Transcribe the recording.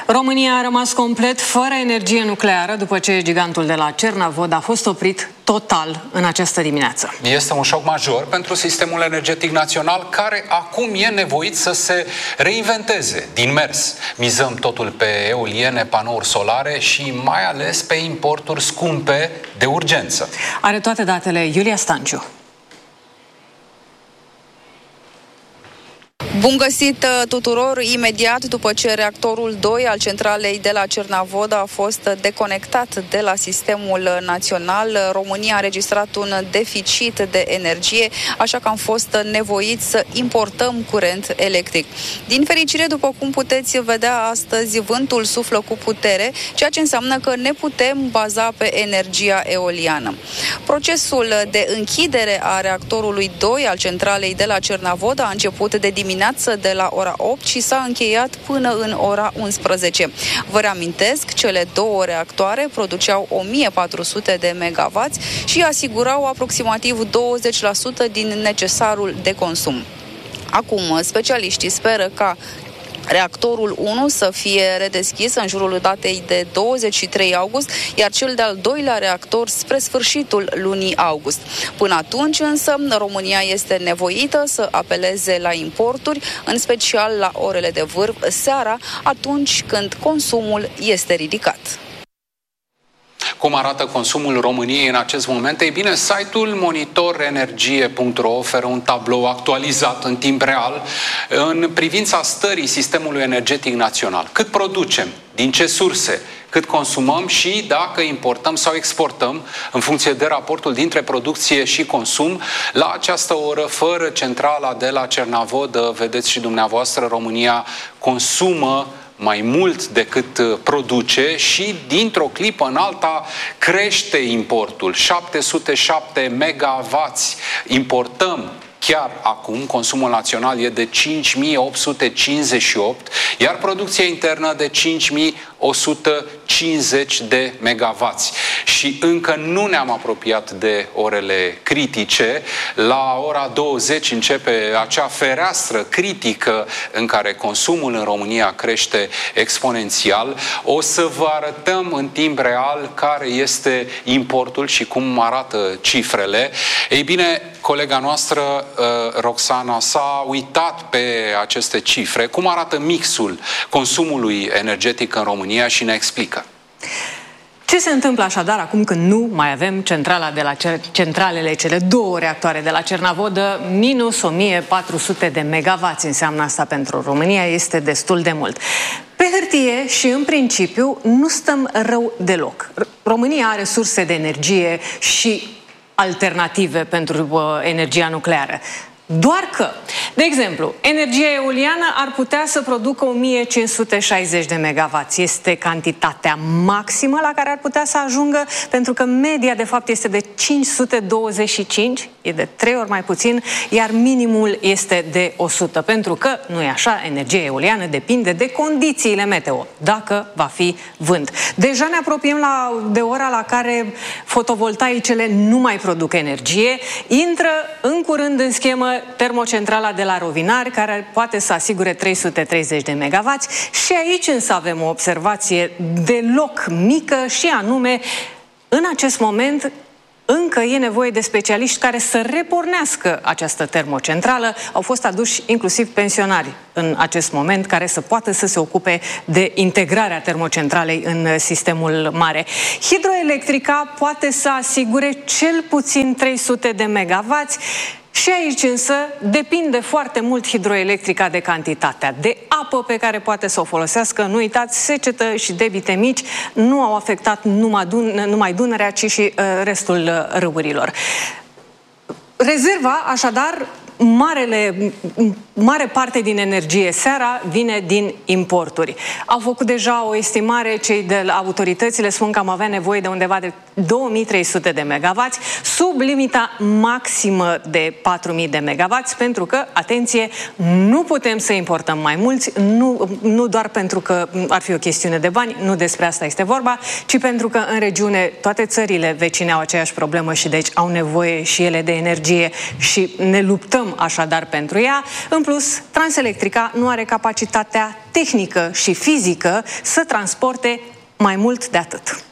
România a rămas complet fără energie nucleară după ce gigantul de la Cernavod a fost oprit total în această dimineață. Este un șoc major pentru sistemul energetic național, care acum e nevoit să se reinventeze din mers. Mizăm totul pe eoliene, panouri solare și mai ales pe importuri scumpe de urgență. Are toate datele Iulia Stanciu. Bun găsit tuturor! Imediat după ce reactorul 2 al centralei de la Cernavod a fost deconectat de la sistemul național, România a înregistrat un deficit de energie, așa că am fost nevoiți să importăm curent electric. Din fericire, după cum puteți vedea astăzi, vântul suflă cu putere, ceea ce înseamnă că ne putem baza pe energia eoliană. Procesul de închidere a reactorului 2 al centralei de la Cernavod a început de dimineață de la ora 8 și s-a încheiat până în ora 11. Vă reamintesc, cele două reactoare produceau 1400 de megawatts și asigurau aproximativ 20% din necesarul de consum. Acum, specialiștii speră ca reactorul 1 să fie redeschis în jurul datei de 23 august, iar cel de-al doilea reactor spre sfârșitul lunii august. Până atunci însă, România este nevoită să apeleze la importuri, în special la orele de vârf seara, atunci când consumul este ridicat. Cum arată consumul României în acest moment? Ei bine, site-ul monitorenergie.ro oferă un tablou actualizat în timp real în privința stării sistemului energetic național. Cât producem, din ce surse, cât consumăm și dacă importăm sau exportăm în funcție de raportul dintre producție și consum. La această oră, fără centrala de la Cernavod, vedeți și dumneavoastră, România consumă mai mult decât produce și dintr-o clipă în alta crește importul. 707 megawatts importăm chiar acum, consumul național e de 5858, iar producția internă de 5150 de megawatts. Și încă nu ne-am apropiat de orele critice. La ora 20 începe acea fereastră critică în care consumul în România crește exponențial. O să vă arătăm în timp real care este importul și cum arată cifrele. Ei bine, colega noastră, Roxana, s-a uitat pe aceste cifre. Cum arată mixul consumului energetic în România și ne explică. Ce se întâmplă așadar acum când nu mai avem centrala de la centralele, cele două reactoare de la Cernavod, minus 1400 de megawatts înseamnă asta pentru România, este destul de mult. Pe hârtie și în principiu nu stăm rău deloc. România are surse de energie și alternative pentru energia nucleară. Doar că, de exemplu, energia eoliană ar putea să producă 1560 de megawatts. Este cantitatea maximă la care ar putea să ajungă, pentru că media, de fapt, este de 525, e de 3 ori mai puțin, iar minimul este de 100, pentru că, nu e așa, energia eoliană depinde de condițiile meteo, dacă va fi vânt. Deja ne apropiem de ora la care fotovoltaicele nu mai produc energie, intră în curând în schemă termocentrala de la Rovinari, care poate să asigure 330 de megawatts și aici însă avem o observație deloc mică și anume, în acest moment încă e nevoie de specialiști care să repornească această termocentrală. Au fost aduși inclusiv pensionari în acest moment care să poată să se ocupe de integrarea termocentralei în sistemul mare. Hidroelectrica poate să asigure cel puțin 300 de megawatts. Și aici însă depinde foarte mult hidroelectrica de cantitatea de apă pe care poate să o folosească. Nu uitați, secetă și debite mici nu au afectat numai Dunărea, ci și restul râurilor. Rezerva, așadar, mare parte din energie seara vine din importuri. Au făcut deja o estimare, cei de la autoritățile spun că am avea nevoie de undeva de 2300 de megawatts, sub limita maximă de 4000 de megawatts, pentru că, atenție, nu putem să importăm mai mulți, nu doar pentru că ar fi o chestiune de bani, nu despre asta este vorba, ci pentru că în regiune toate țările vecine au aceeași problemă și deci au nevoie și ele de energie și ne luptăm așadar pentru ea. În plus, plus, Transelectrica nu are capacitatea tehnică și fizică să transporte mai mult de atât.